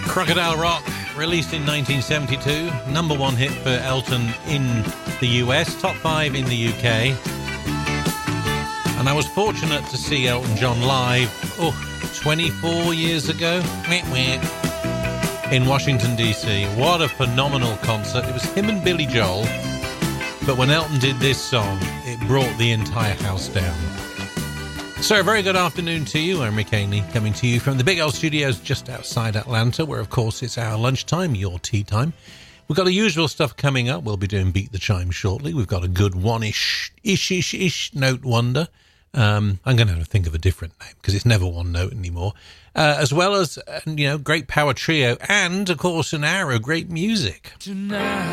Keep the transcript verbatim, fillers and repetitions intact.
Crocodile Rock, released in nineteen seventy-two, number one hit for Elton in the U S, top five in the U K. And I was fortunate to see Elton John live, oh, twenty-four years ago, in Washington, D C. What a phenomenal concert. It was him and Billy Joel, but when Elton did this song, it brought the entire house down. So a very good afternoon to you. I'm Rick Ainley, coming to you from the Big L Studios just outside Atlanta, where, of course, it's our lunchtime, your tea time. We've got the usual stuff coming up. We'll be doing Beat the Chime shortly. We've got a good one-ish, ish-ish-ish note wonder. Um, I'm going to have to think of a different name because it's never one note anymore. Uh, as well as, uh, you know, great power trio and, of course, an hour of great music. Tonight.